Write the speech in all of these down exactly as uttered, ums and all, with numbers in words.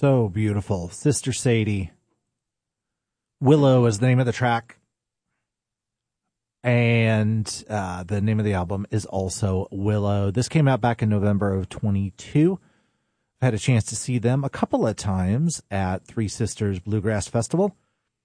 So beautiful. Sister Sadie. Willow is the name of the track. And uh, the name of the album is also Willow. This came out back in November of twenty-two. I've had a chance to see them a couple of times at Three Sisters Bluegrass Festival.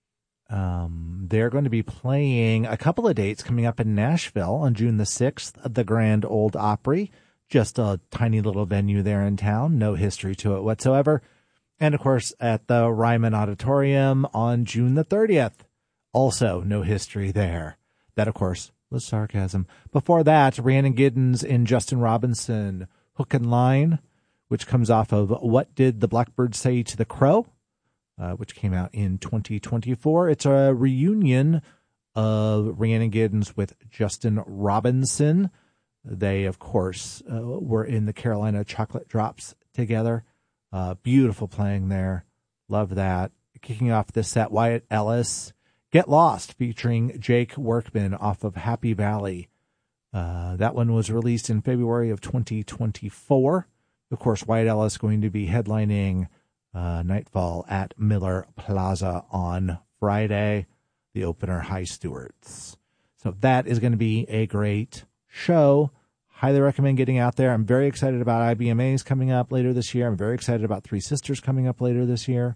Um, they're going to be playing a couple of dates coming up in Nashville on June the sixth at the Grand Ole Opry. Just a tiny little venue there in town. No history to it whatsoever. And, of course, at the Ryman Auditorium on June the thirtieth. Also no history there. That, of course, was sarcasm. Before that, Rhiannon Giddens and Justin Robinson, Hook and Line, which comes off of What Did the Blackbird Say to the Crow, uh, which came out in twenty twenty-four. It's a reunion of Rhiannon Giddens with Justin Robinson. They, of course, uh, were in the Carolina Chocolate Drops together. Uh, beautiful playing there. Love that. Kicking off this set, Wyatt Ellis, Get Lost, featuring Jake Workman off of Happy Valley. Uh, that one was released in February of twenty twenty-four. Of course, Wyatt Ellis going to be headlining uh, Nightfall at Miller Plaza on Friday, the opener High Stewards. So that is going to be a great show. Highly recommend getting out there. I'm very excited about I B M As coming up later this year. I'm very excited about Three Sisters coming up later this year.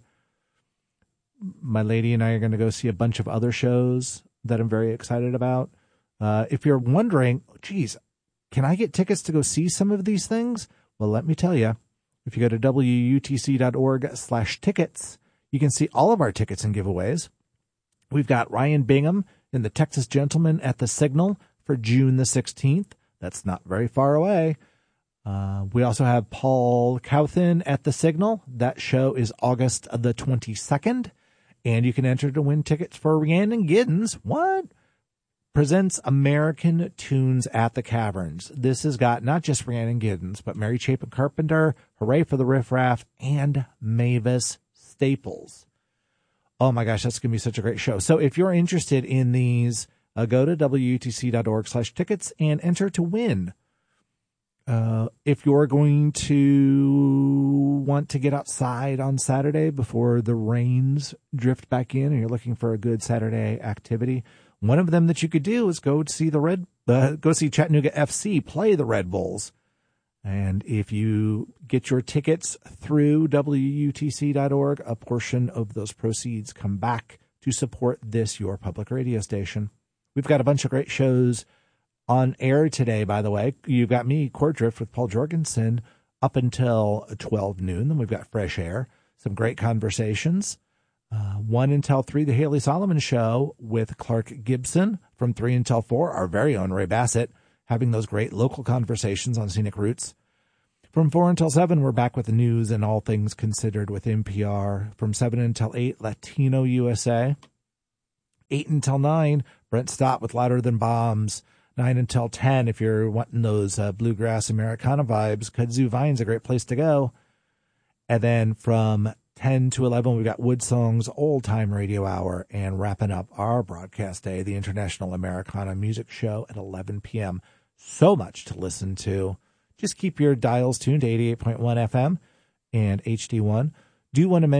My lady and I are going to go see a bunch of other shows that I'm very excited about. Uh, if you're wondering, geez, can I get tickets to go see some of these things? Well, let me tell you, if you go to W U T C dot org slash tickets, you can see all of our tickets and giveaways. We've got Ryan Bingham and the Texas Gentlemen at the Signal for June the sixteenth. That's not very far away. Uh, we also have Paul Couthen at the Signal. That show is August the twenty-second. And you can enter to win tickets for Rhiannon Giddens. What? Presents American Tunes at the Caverns. This has got not just Rhiannon Giddens, but Mary Chapin Carpenter, Hooray for the Riff Raff, and Mavis Staples. Oh my gosh, that's going to be such a great show. So if you're interested in these, uh, go to W U T C dot org slash tickets and enter to win. Uh, if you're going to want to get outside on Saturday before the rains drift back in and you're looking for a good Saturday activity, one of them that you could do is go see the Red, uh, go see Chattanooga F C play the Red Bulls. And if you get your tickets through W U T C dot org, a portion of those proceeds come back to support this, your public radio station. We've got a bunch of great shows on air today, by the way. You've got me, Chord Drift, with Paul Jorgensen up until twelve noon. Then we've got Fresh Air, some great conversations. Uh, one until three, the Haley Solomon Show with Clark Gibson. From three until four, our very own Ray Bassett, having those great local conversations on scenic routes. From four until seven, we're back with the news and all things considered with N P R. From seven until eight, Latino U S A. eight until nine, Brent Stott with Louder Than Bombs. nine until ten, if you're wanting those uh, bluegrass Americana vibes, Kudzu Vine's a great place to go. And then from ten to eleven, we've got Woodsong's Old Time Radio Hour, and wrapping up our broadcast day, the International Americana Music Show at eleven p.m. So much to listen to. Just keep your dials tuned to eighty-eight point one F M and H D one. Do want to mention